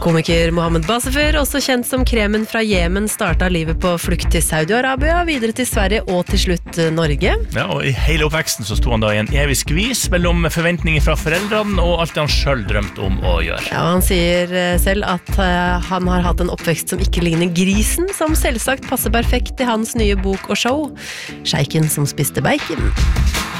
Komiker Mohammed Bassefer, også kjent som Kremen fra Jemen, startet livet på flukt til Saudi-Arabia, videre til Sverige og til slutt Norge. Ja, og i hele oppveksten så sto han da i en evig skvis mellom forventninger fra foreldrene og alt det han selv drømte om å gjøre. Ja, han sier selv at han har hatt en oppvekst som ikke ligner grisen, som selvsagt passer perfekt til hans nye bok og show, Sjeiken som spiste bacon.